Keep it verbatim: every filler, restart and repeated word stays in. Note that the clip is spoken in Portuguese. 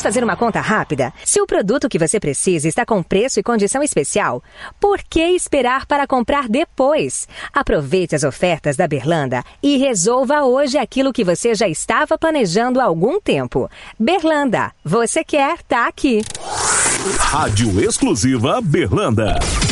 fazer uma conta rápida? Se o produto que você precisa está com preço e condição especial, por que esperar para comprar depois? Aproveite as ofertas da Berlanda e resolva hoje aquilo que você já estava planejando há algum tempo. Berlanda, você quer, tá aqui. Rádio exclusiva Berlanda.